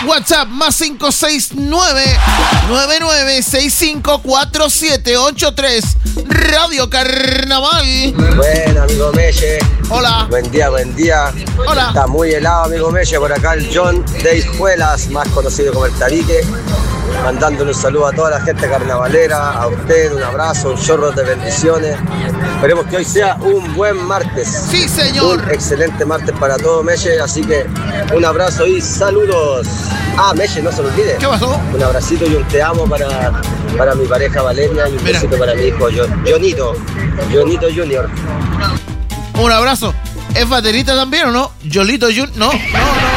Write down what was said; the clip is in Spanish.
WhatsApp más 569-99654783. Radio Carnaval. Bueno, amigo Meche. Hola. Buen día, buen día. Hola. Está muy helado, amigo Meche. Por acá el John de Hijuelas, más conocido como el Tabique. Mandándole un saludo a toda la gente carnavalera, a usted, un abrazo, un chorro de bendiciones. Esperemos que hoy sea un buen martes. Sí, señor. Un excelente martes para todo, Meche. Así que un abrazo y saludos. Ah, Meche, no se lo olvide. ¿Qué pasó? Un abracito y un te amo para mi pareja Valeria y un besito para mi hijo Jonito Junior. Un abrazo. ¿Es baterista también o no? Yolito Jun. No.